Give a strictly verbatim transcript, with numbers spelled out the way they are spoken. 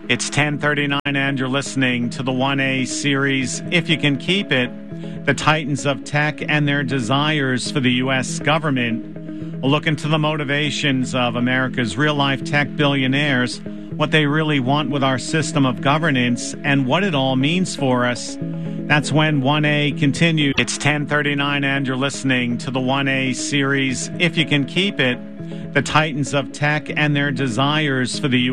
It's ten thirty-nine and you're listening to the one A series, If You Can Keep It, the Titans of Tech and Their Desires for the U S Government. A look into the motivations of America's real-life tech billionaires, what they really want with our system of governance, and what it all means for us. That's when one A continues. It's ten thirty-nine and you're listening to the one A series, If You Can Keep It, the Titans of Tech and Their Desires for the U S